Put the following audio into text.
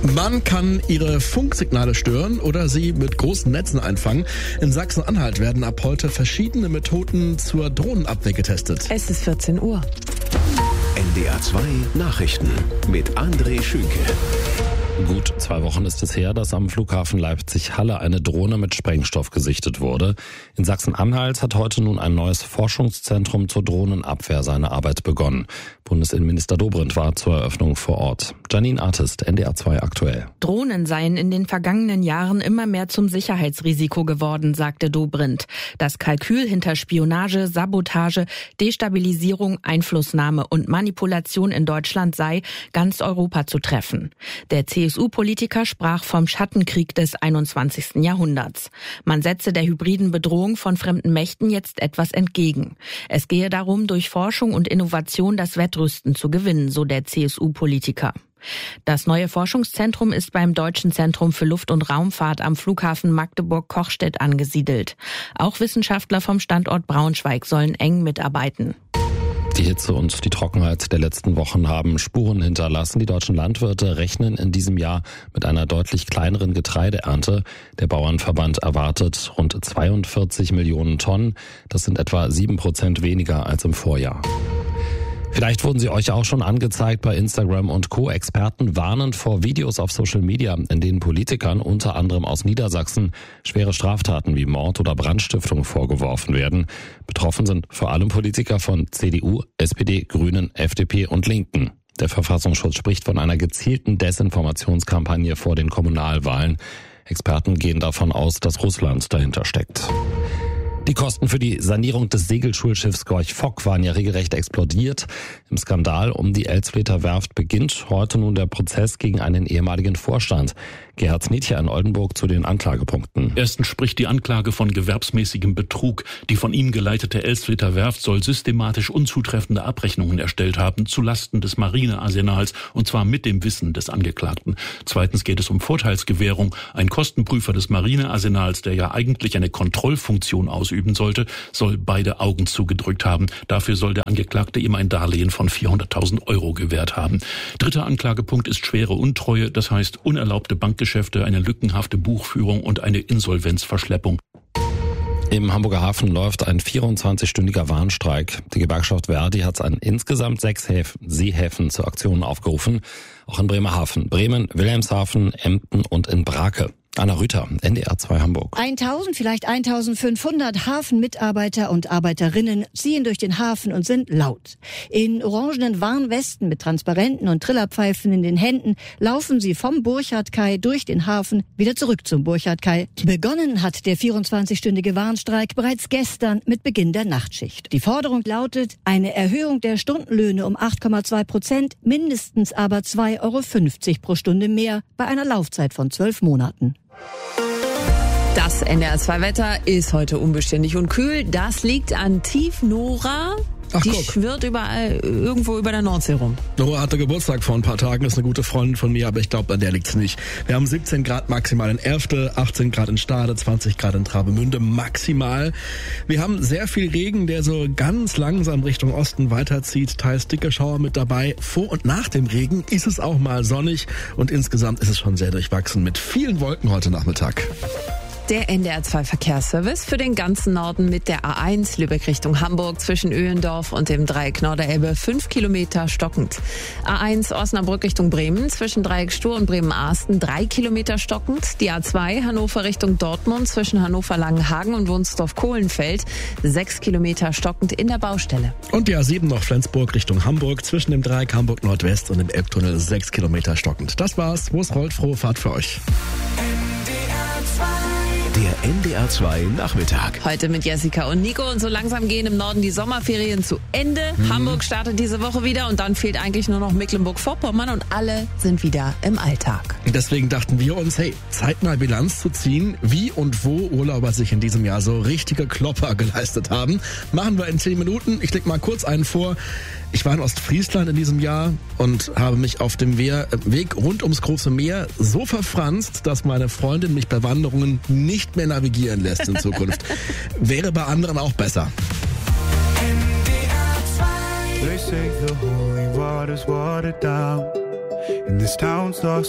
Man kann ihre Funksignale stören oder sie mit großen Netzen einfangen. In Sachsen-Anhalt werden ab heute verschiedene Methoden zur Drohnenabwehr getestet. Es ist 14 Uhr. NDR 2 Nachrichten mit André Schünke. Gut 2 Wochen ist es her, dass am Flughafen Leipzig-Halle eine Drohne mit Sprengstoff gesichtet wurde. In Sachsen-Anhalt hat heute nun ein neues Forschungszentrum zur Drohnenabwehr seine Arbeit begonnen. Bundesinnenminister Dobrindt war zur Eröffnung vor Ort. Janine Artist, NDR 2 aktuell. Drohnen seien in den vergangenen Jahren immer mehr zum Sicherheitsrisiko geworden, sagte Dobrindt. Das Kalkül hinter Spionage, Sabotage, Destabilisierung, Einflussnahme und Manipulation in Deutschland sei, ganz Europa zu treffen. Der CSU-Politiker sprach vom Schattenkrieg des 21. Jahrhunderts. Man setze der hybriden Bedrohung von fremden Mächten jetzt etwas entgegen. Es gehe darum, durch Forschung und Innovation das Wettrüsten zu gewinnen, so der CSU-Politiker. Das neue Forschungszentrum ist beim Deutschen Zentrum für Luft- und Raumfahrt am Flughafen Magdeburg-Kochstedt angesiedelt. Auch Wissenschaftler vom Standort Braunschweig sollen eng mitarbeiten. Die Hitze und die Trockenheit der letzten Wochen haben Spuren hinterlassen. Die deutschen Landwirte rechnen in diesem Jahr mit einer deutlich kleineren Getreideernte. Der Bauernverband erwartet rund 42 Millionen Tonnen. Das sind etwa 7% weniger als im Vorjahr. Vielleicht wurden sie euch auch schon angezeigt bei Instagram und Co. Experten warnen vor Videos auf Social Media, in denen Politikern, unter anderem aus Niedersachsen, schwere Straftaten wie Mord oder Brandstiftung vorgeworfen werden. Betroffen sind vor allem Politiker von CDU, SPD, Grünen, FDP und Linken. Der Verfassungsschutz spricht von einer gezielten Desinformationskampagne vor den Kommunalwahlen. Experten gehen davon aus, dass Russland dahinter steckt. Die Kosten für die Sanierung des Segelschulschiffs Gorch Fock waren ja regelrecht explodiert. Im Skandal um die Elsfleter Werft beginnt heute nun der Prozess gegen einen ehemaligen Vorstand. Gerhard Snietja in Oldenburg zu den Anklagepunkten. Erstens spricht die Anklage von gewerbsmäßigem Betrug. Die von ihm geleitete Elsfleter Werft soll systematisch unzutreffende Abrechnungen erstellt haben zulasten des Marinearsenals, und zwar mit dem Wissen des Angeklagten. Zweitens geht es um Vorteilsgewährung. Ein Kostenprüfer des Marinearsenals, der ja eigentlich eine Kontrollfunktion ausüben sollte, soll beide Augen zugedrückt haben. Dafür soll der Angeklagte ihm ein Darlehen von 400.000 € gewährt haben. Dritter Anklagepunkt ist schwere Untreue, das heißt unerlaubte Bankgeschäfte, eine lückenhafte Buchführung und eine Insolvenzverschleppung. Im Hamburger Hafen läuft ein 24-stündiger Warnstreik. Die Gewerkschaft Verdi hat an insgesamt 6 Seehäfen zu Aktionen aufgerufen. Auch in Bremerhaven, Bremen, Wilhelmshaven, Emden und in Brake. Anna Rüther, NDR 2 Hamburg. 1000, vielleicht 1500 Hafenmitarbeiter und Arbeiterinnen ziehen durch den Hafen und sind laut. In orangenen Warnwesten mit Transparenten und Trillerpfeifen in den Händen laufen sie vom Burchardkai durch den Hafen wieder zurück zum Burchardkai. Begonnen hat der 24-stündige Warnstreik bereits gestern mit Beginn der Nachtschicht. Die Forderung lautet eine Erhöhung der Stundenlöhne um 8,2%, mindestens aber 2,50 € pro Stunde mehr bei einer Laufzeit von 12 Monaten. Das NDR 2 Wetter ist heute unbeständig und kühl. Das liegt an Tief-Nora. Die schwirrt überall irgendwo über der Nordsee rum. Nora hatte Geburtstag vor ein paar Tagen, ist eine gute Freundin von mir, aber ich glaube, an der liegt's nicht. Wir haben 17 Grad maximal in Erftel, 18 Grad in Stade, 20 Grad in Travemünde maximal. Wir haben sehr viel Regen, der so ganz langsam Richtung Osten weiterzieht, teils dicke Schauer mit dabei. Vor und nach dem Regen ist es auch mal sonnig und insgesamt ist es schon sehr durchwachsen mit vielen Wolken heute Nachmittag. Der NDR 2 Verkehrsservice für den ganzen Norden mit der A1 Lübeck Richtung Hamburg zwischen Öhendorf und dem Dreieck Norderelbe 5 Kilometer stockend. A1 Osnabrück Richtung Bremen zwischen Dreieck Stur und Bremen-Arsten 3 Kilometer stockend. Die A2 Hannover Richtung Dortmund zwischen Hannover-Langenhagen und Wunsdorf-Kohlenfeld 6 Kilometer stockend in der Baustelle. Und die A7 noch Flensburg Richtung Hamburg zwischen dem Dreieck Hamburg Nordwest und dem Elbtunnel 6 Kilometer stockend. Das war's. Wo es rollt, frohe Fahrt für euch. Der NDR 2 Nachmittag. Heute mit Jessica und Nico und so langsam gehen im Norden die Sommerferien zu Ende. Hamburg startet diese Woche wieder und dann fehlt eigentlich nur noch Mecklenburg-Vorpommern und alle sind wieder im Alltag. Deswegen dachten wir uns, hey, Zeit mal Bilanz zu ziehen, wie und wo Urlauber sich in diesem Jahr so richtige Klopper geleistet haben. Machen wir in 10 Minuten. Ich leg mal kurz einen vor. Ich war in Ostfriesland in diesem Jahr und habe mich auf dem Weg rund ums große Meer so verfranst, dass meine Freundin mich bei Wanderungen nicht mehr navigieren lässt in Zukunft. Wäre bei anderen auch besser. They say the holy water's watered down, and this town's lost